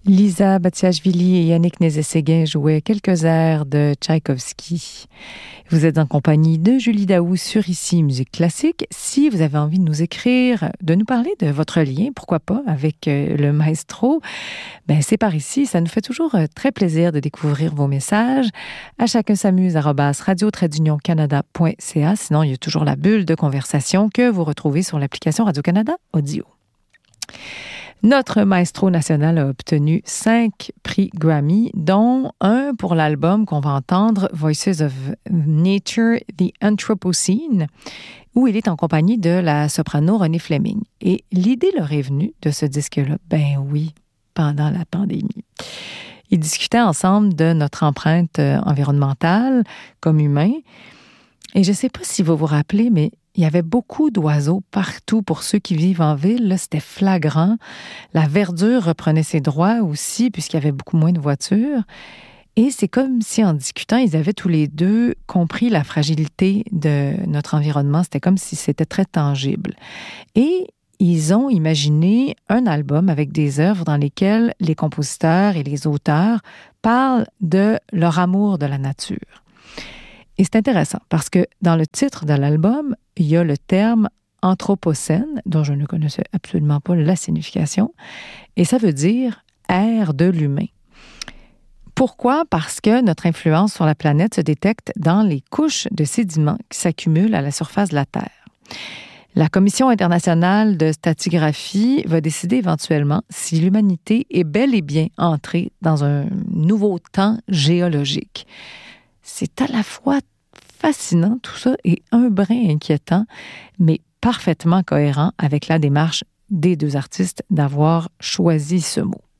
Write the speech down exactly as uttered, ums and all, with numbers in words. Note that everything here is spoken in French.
Lisa Batiashvili et Yannick Nézet-Séguin jouaient quelques airs de Tchaïkovski. Vous êtes en compagnie de Julie Daou sur Ici Musique Classique. Si vous avez envie de nous écrire, de nous parler de votre lien, pourquoi pas, avec euh, le maestro, ben c'est par ici. Ça nous fait toujours euh, très plaisir de découvrir vos messages. À chacun s'amuse, arobase radio trait d'union canada point c a. Sinon, il y a toujours la bulle de conversation que vous retrouvez sur l'application Radio-Canada Audio. Notre maestro national a obtenu cinq prix Grammy, dont un pour l'album qu'on va entendre, Voices of Nature, The Anthropocene, où il est en compagnie de la soprano Renée Fleming. Et l'idée leur est venue de ce disque-là, ben oui, pendant la pandémie. Ils discutaient ensemble de notre empreinte environnementale comme humains. Et je ne sais pas si vous vous rappelez, mais il y avait beaucoup d'oiseaux partout pour ceux qui vivent en ville. Là, c'était flagrant. La verdure reprenait ses droits aussi, puisqu'il y avait beaucoup moins de voitures. Et c'est comme si, en discutant, ils avaient tous les deux compris la fragilité de notre environnement. C'était comme si c'était très tangible. Et ils ont imaginé un album avec des œuvres dans lesquelles les compositeurs et les auteurs parlent de leur amour de la nature. Et c'est intéressant parce que dans le titre de l'album, il y a le terme anthropocène, dont je ne connaissais absolument pas la signification, et ça veut dire ère de l'humain. Pourquoi? Parce que notre influence sur la planète se détecte dans les couches de sédiments qui s'accumulent à la surface de la Terre. La Commission internationale de stratigraphie va décider éventuellement si l'humanité est bel et bien entrée dans un nouveau temps géologique. C'est à la fois fascinant tout ça et un brin inquiétant, mais parfaitement cohérent avec la démarche des deux artistes d'avoir choisi ce mot.